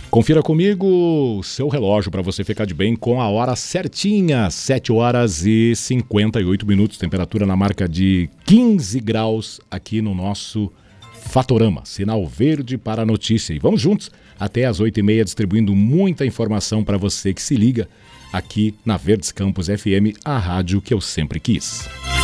Confira comigo o seu relógio para você ficar de bem com a hora certinha, 7 horas e 58 minutos, temperatura na marca de 15 graus aqui no nosso Fatorama, sinal verde para a notícia. E vamos juntos até as 8h30 distribuindo muita informação para você que se liga aqui na Verdes Campos FM, a rádio que eu sempre quis.